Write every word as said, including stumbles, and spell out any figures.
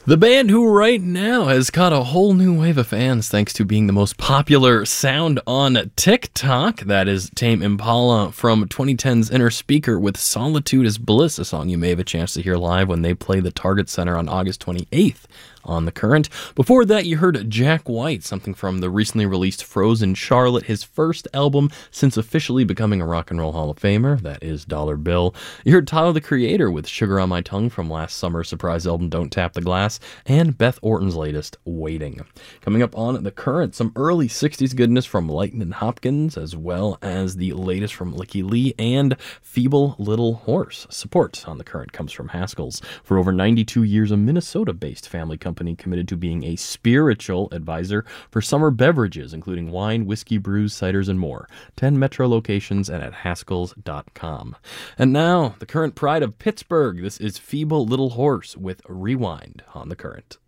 The band who right now has caught a whole new wave of fans thanks to being the most popular sound on TikTok. That is Tame Impala from twenty ten's Inner Speaker with Solitude is Bliss, a song you may have a chance to hear live when they play the Target Center on August twenty-eighth on The Current. Before that, you heard Jack White, something from the recently released Frozen Charlotte, his first album since officially becoming a Rock and Roll Hall of Famer. That is Dollar Bill. You heard Tyler, the Creator, with Sugar on My Tongue from last summer's surprise album Don't Tap the Glass, and Beth Orton's latest, Waiting. Coming up on The Current, some early sixties goodness from Lightnin' Hopkins, as well as the latest from Licky Lee and Feeble Little Horse. Support on The Current comes from Haskell's. For over ninety-two years, a Minnesota-based family company committed to being a spiritual advisor for summer beverages, including wine, whiskey, brews, ciders, and more. ten Metro locations and at haskells dot com. And now, the current pride of Pittsburgh. This is Feeble Little Horse with Rewind on The Current.